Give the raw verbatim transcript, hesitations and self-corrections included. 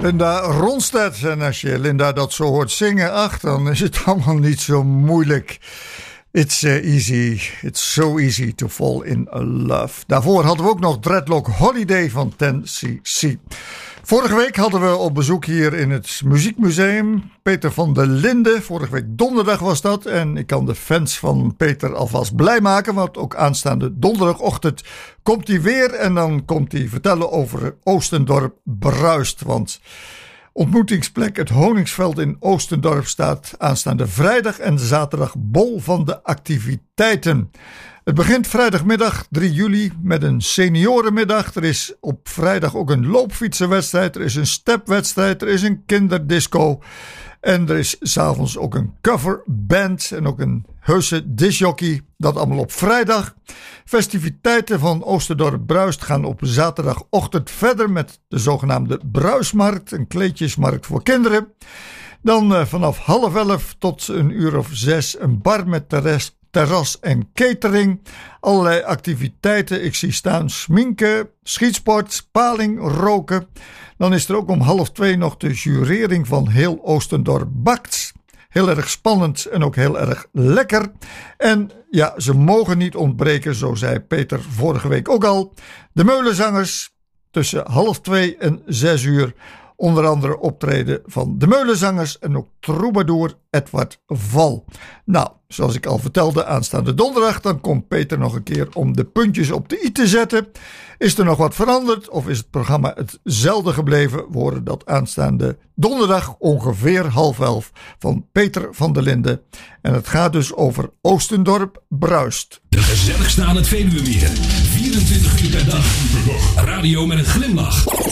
Linda Ronstadt. En als je Linda dat zo hoort zingen, ach, dan is het allemaal niet zo moeilijk. It's uh, easy, it's so easy to fall in love. Daarvoor hadden we ook nog Dreadlock Holiday van ten cc. Vorige week hadden we op bezoek hier in het Muziekmuseum Peter van der Linden. Vorige week donderdag was dat. En ik kan de fans van Peter alvast blij maken. Want ook aanstaande donderdagochtend komt hij weer. En dan komt hij vertellen over Oostendorp bruist. Want ontmoetingsplek het Honingsveld in Oostendorp staat aanstaande vrijdag en zaterdag bol van de activiteiten. Het begint vrijdagmiddag drie juli met een seniorenmiddag. Er is op vrijdag ook een loopfietsenwedstrijd. Er is een stepwedstrijd. Er is een kinderdisco. En er is s'avonds ook een coverband en ook een heuse discjockey. Dat allemaal op vrijdag. Festiviteiten van Oostendorp Bruist gaan op zaterdagochtend verder met de zogenaamde Bruismarkt. Een kleedjesmarkt voor kinderen. Dan uh, vanaf half elf tot een uur of zes een bar met terras. Terras en catering, allerlei activiteiten. Ik zie staan sminken, schietsport, paling, roken. Dan is er ook om half twee nog de jurering van Heel Oostendorp Bakt. Heel erg spannend en ook heel erg lekker. En ja, ze mogen niet ontbreken, zo zei Peter vorige week ook al. De Meulenzangers tussen half twee en zes uur. Onder andere optreden van de Meulenzangers en ook troubadour Edward Val. Nou, zoals ik al vertelde, aanstaande donderdag, dan komt Peter nog een keer om de puntjes op de i te zetten. Is er nog wat veranderd of is het programma hetzelfde gebleven? We horen dat aanstaande donderdag ongeveer half elf van Peter van der Linden. En het gaat dus over Oostendorp bruist. De gezelligste aan het Veluwemeer. vierentwintig uur per dag. Radio met een glimlach.